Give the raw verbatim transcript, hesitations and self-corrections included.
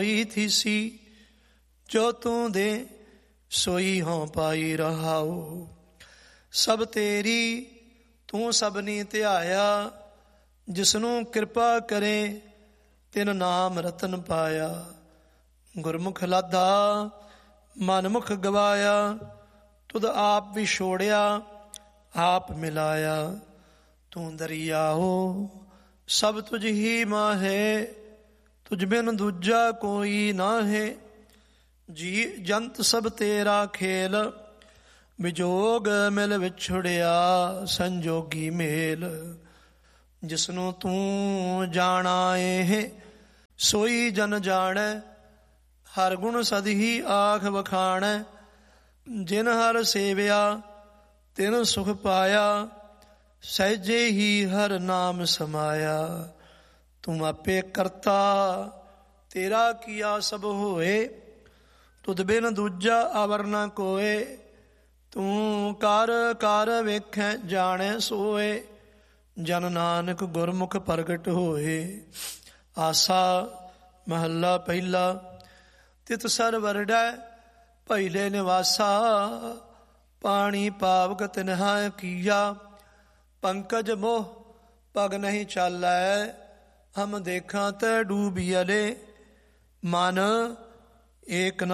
ਹੋਈ ਥੀਸੀ, ਜੋ ਤੂੰ ਦੇ ਸੋਈ ਹੋਂ ਪਾਈ ਰਹਾਓ। ਸਭ ਤੇਰੀ ਤੂੰ ਸਭਨੀ ਧਿਆਇਆ, ਜਿਸਨੂੰ ਕਿਰਪਾ ਕਰੇ ਤਿਨ ਨਾਮ ਰਤਨ ਪਾਇਆ। ਗੁਰਮੁਖ ਲਾਧਾ ਮਨਮੁਖ ਗਵਾਇਆ, ਤੁਧ ਆਪ ਵਿਛੋੜਿਆ ਆਪ ਮਿਲਾਇਆ। ਤੂੰ ਦਰਿਆਓ ਸਭ ਤੁਝ ਹੀ ਮਾਹੇ, ਤੁਝ ਬਿਨ ਦੂਜਾ ਕੋਈ ਨਾਹੇ। ਜੀ ਜੰਤ ਸਭ ਤੇਰਾ ਖੇਲ, ਵਿਜੋਗ ਮਿਲ ਵਿਛੜਿਆ ਸੰਜੋਗੀ ਮੇਲ। ਜਿਸਨੂੰ ਤੂੰ ਜਾਣਾ ਏ ਸੋਈ ਜਨ ਜਾਣੈ, ਹਰ ਗੁਣ ਸਦਹੀ ਆਖ ਵਖਾਣੈ। ਜਿਨ ਹਰ ਸੇਵਿਆ ਤਿਨ ਸੁਖ ਪਾਇਆ, ਸਹਿਜੇ ਹੀ ਹਰ ਨਾਮ ਸਮਾਇਆ। ਤੂੰ ਆਪੇ ਕਰਤਾ ਤੇਰਾ ਕੀਆ ਸਭ ਹੋਏ, ਤੁਧ ਬਿਨ ਦੂਜਾ ਅਵਰ ਨ ਕੋਏ। ਤੂੰ ਕਰ ਕਰ ਵੇਖੈ ਜਾਣੈ ਸੋਏ, ਜਨ ਨਾਨਕ ਗੁਰਮੁਖ ਪ੍ਰਗਟ ਹੋਏ। ਆਸਾ ਮਹੱਲਾ ਪਹਿਲਾ। ਤਿਤ ਸਰ ਵਰਡੈ ਪਹਿਲੇ ਨਿਵਾਸਾ, ਪਾਣੀ ਪਾਵਕ ਤਿਨਹਾ ਕੀਆ। ਪੰਕਜ ਮੋਹ ਪਗ ਨਹੀਂ ਚਾਲੈ, ਹਮ ਦੇਖਾਂ ਤੈ ਡੂਬਿਅਲੇ। ਮਨ ਏਕ